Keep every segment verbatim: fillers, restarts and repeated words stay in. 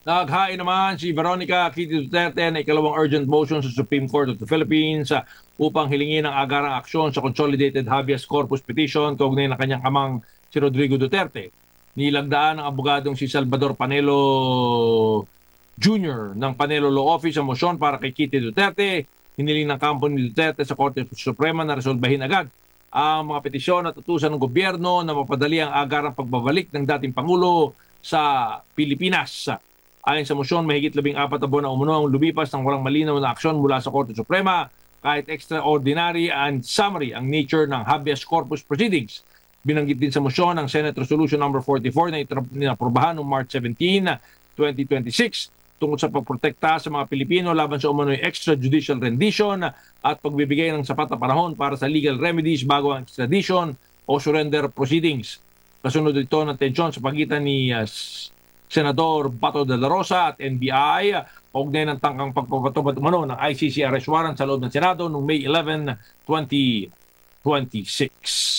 Naghain naman si Veronica Kitty Duterte ng ikalawang urgent motion sa Supreme Court of the Philippines ah, upang hilingin ang agarang aksyon sa Consolidated Habeas Corpus Petition kaugnay ng kanyang amang si Rodrigo Duterte. Nilagdaan ng abogadong si Salvador Panelo Junior ng Panelo Law Office ang motion para kay Kitty Duterte. Hiniling ng kampo ni Duterte sa Korte Suprema na resolbahin agad ang mga petisyon at utusan ng gobyerno na mapadali ang agarang pagbabalik ng dating Pangulo sa Pilipinas. Ayon sa motion, mahigit labing apat na buwan na umuno ang lumipas ng walang malinaw na aksyon mula sa Korte Suprema kahit extraordinary and summary ang nature ng habeas corpus proceedings. Binanggit din sa motion ang Senate Resolution number forty-four na inaprobahan noong March seventeenth, twenty twenty-six tungkol sa pagprotekta sa mga Pilipino laban sa umano'y extrajudicial rendition at pagbibigay ng sapat na panahon para sa legal remedies bago ang extradition o surrender proceedings. Kasunod ito ng tensyon sa pagitan ni uh, Senador Bato de la Rosa at N B I kaugnay ng tangkang pagpapatupad umano ng I C C arrest warrant sa loob ng Senado noong May eleventh, twenty twenty-six.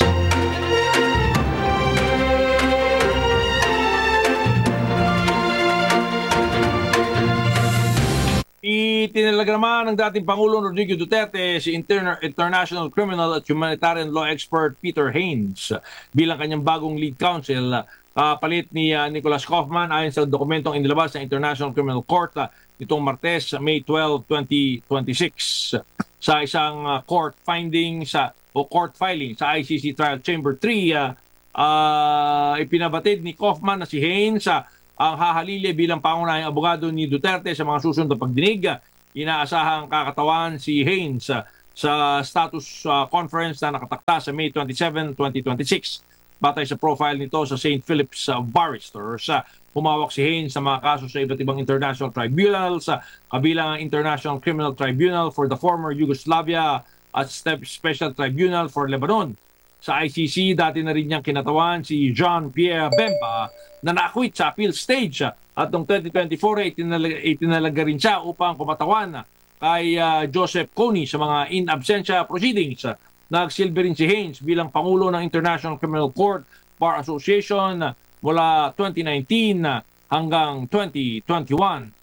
Itinalaga naman ng dating Pangulo Rodrigo Duterte si Interna- International Criminal at Humanitarian Law expert Peter Haines bilang kanyang bagong lead counsel kapalit uh, ni uh, Nicholas Kaufman ayon sa dokumentong inilabas ng International Criminal Court uh, nitong Martes, May twelfth, twenty twenty-six. Sa isang uh, court finding sa o court filing sa I C C Trial Chamber three, uh, uh, ipinabatid ni Kaufman na si Haines uh, ang hahalili bilang pangunahing abogado ni Duterte sa mga susunod na pagdinig. Inaasahang kakatawan si Haines uh, sa status uh, conference na nakatakta sa May twenty-seventh, twenty twenty-six. Batay sa profile nito sa Saint Philip's uh, Barristers, uh, humawak si Haines sa mga kaso sa iba't ibang international tribunals, uh, kabilang ang International Criminal Tribunal for the former Yugoslavia at Special Tribunal for Lebanon. Sa I C C, dati na rin niyang kinatawan si Jean-Pierre Bemba na na-acquit sa appeal stage at noong twenty twenty-four ay itinalaga, itinalaga rin siya upang kumatawan kay uh, Joseph Kony sa mga in absentia proceedings. Nagsilbi rin si Haines bilang Pangulo ng International Criminal Court Bar Association mula twenty nineteen hanggang twenty twenty-one.